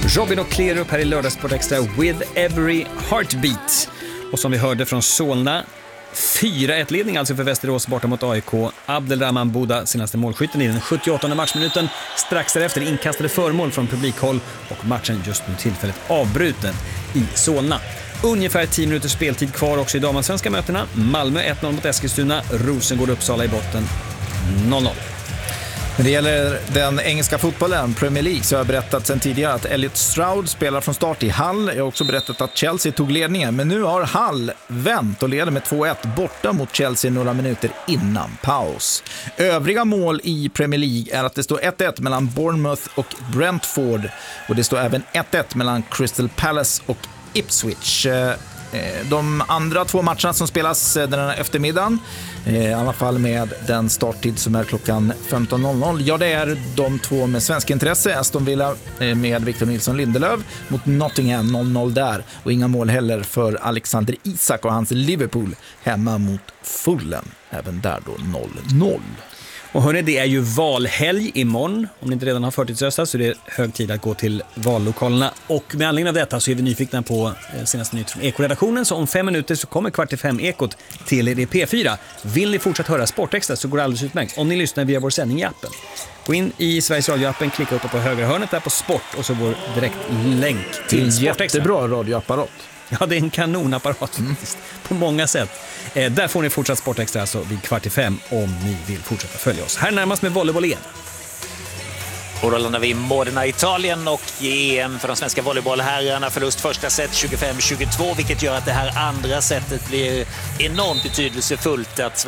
Robin och Klerup här i Lördagssport Extra with every heartbeat. Och som vi hörde från Solna, 4-1-ledning alltså för Västerås borta mot AIK. Abdelrahman Buda, senaste målskytten i den 78:e matchminuten. Strax därefter inkastade föremål från publikhåll och matchen just nu tillfället avbruten i Solna. Ungefär 10 minuters speltid kvar också i damallsvenska mötena. Malmö 1-0 mot Eskilstuna, Rosengård Uppsala i botten 0-0. När det gäller den engelska fotbollen, Premier League, så har jag berättat sedan tidigare att Elliot Stroud spelar från start i Hull. Jag har också berättat att Chelsea tog ledningen, men nu har Hull vänt och leder med 2-1 borta mot Chelsea några minuter innan paus. Övriga mål i Premier League är att det står 1-1 mellan Bournemouth och Brentford, och det står även 1-1 mellan Crystal Palace och Ipswich. De andra 2 matcherna som spelas den här eftermiddagen, i alla fall med den starttid som är klockan 15.00, ja, det är de 2 med svensk intresse. Aston Villa med Victor Nilsson Lindelöf mot Nottingham 0-0 där, och inga mål heller för Alexander Isak och hans Liverpool hemma mot Fulham, även där då 0-0. Och hörni, det är ju valhelg imorgon. Om ni inte redan har förtidsröstat så är det hög tid att gå till vallokalerna. Och med anledning av detta så är vi nyfikna på senaste nytt från Eko-redaktionen. Så om 5 minuter så kommer 4:45-ekot till er P4. Vill ni fortsatt höra Sportextra så går det alldeles utmärkt om ni lyssnar via vår sändning i appen. Gå in i Sveriges Radio-appen, klicka upp på högra hörnet där på Sport och så går direkt länk till Sportextra. Jättebra radioapparat. Ja, det är en kanonapparat på många sätt. Där får ni fortsatt Sportextra alltså vid 4:45 om ni vill fortsätta följa oss. Här närmast med volleyboll igen. Och då landar vi i Modena, Italien, och i EM för de svenska volleybollherrarna. Förlust första set 25-22, vilket gör att det här andra setet blir enormt betydelsefullt. Att